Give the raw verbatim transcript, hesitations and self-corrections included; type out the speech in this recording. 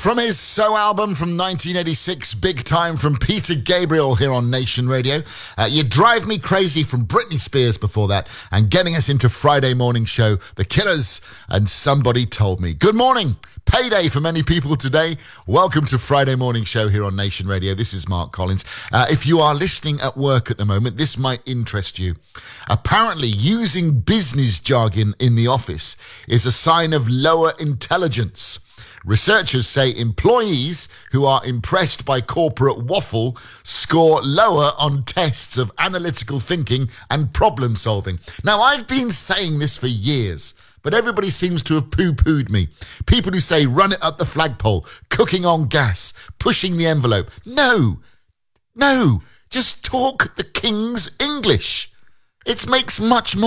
From his So album from nineteen eighty-six, Big Time, from Peter Gabriel here on Nation Radio. Uh, You Drive Me Crazy from Britney Spears before that. And getting us into Friday morning show, The Killers and Somebody Told Me. Good morning. Payday for many people today. Welcome to Friday morning show here on Nation Radio. This is Mark Collins. Uh, if you are listening at work at the moment, this might interest you. Apparently, using business jargon in the office is a sign of lower intelligence. Researchers say employees who are impressed by corporate waffle score lower on tests of analytical thinking and problem solving. Now, I've been saying this for years, but everybody seems to have poo-pooed me. People who say run it up the flagpole, cooking on gas, pushing the envelope. No, no, just talk the King's English. It makes much more